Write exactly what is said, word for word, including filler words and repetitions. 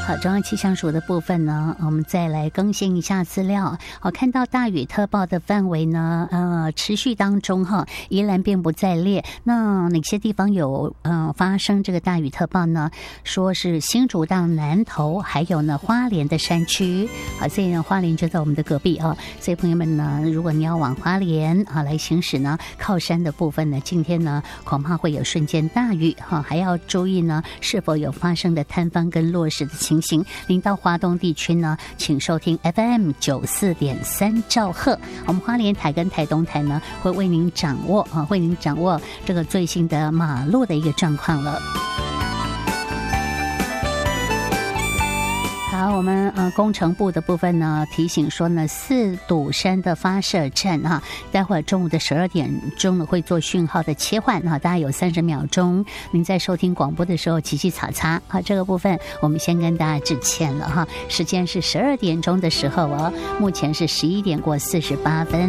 好，中央气象署的部分呢，我们再来更新一下资料。好，看到大雨特报的范围呢，呃，持续当中哈，宜兰并不在列。那哪些地方有呃发生这个大雨特报呢？说是新竹到南投，还有呢花莲的山区。好，所以呢花莲就在我们的隔壁啊。所以朋友们呢，如果你要往花莲啊来行驶呢，靠山的部分呢，今天呢恐怕会有瞬间大雨哈，还要注意呢是否有发生的坍方跟落石的情形。临到华东地区呢，请收听 F M 九四点三兆赫。我们花莲台跟台东台呢，会为您掌握啊，为您掌握这个最新的马路的一个状况了。好，我们呃工程部的部分呢提醒说呢，四堵山的发射站哈，待会儿中午的十二点钟呢会做讯号的切换哈，大概有三十秒钟，您在收听广播的时候骑骑擦擦啊，这个部分我们先跟大家致歉了哈，时间是十二点钟的时候哦，目前是十一点过四十八分。